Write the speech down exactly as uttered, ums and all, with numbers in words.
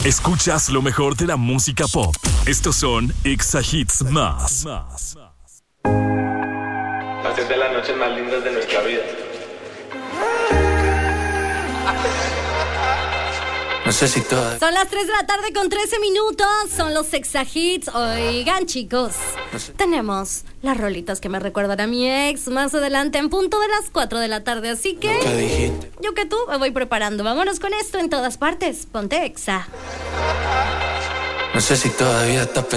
Escuchas lo mejor de la música pop. Estos son Exa Hits Más. Hacer de las noches más lindas de nuestra vida. No sé si todas. Son las tres de la tarde con trece minutos. Son los Exa Hits. Oigan, chicos, No sé. tenemos las rolitas que me recuerdan a mi ex más adelante en punto de las cuatro de la tarde. Así que ¿Qué dijiste? yo que tú me voy preparando. Vámonos con esto en todas partes. Ponte Exa. No sé si todavía estás pensando.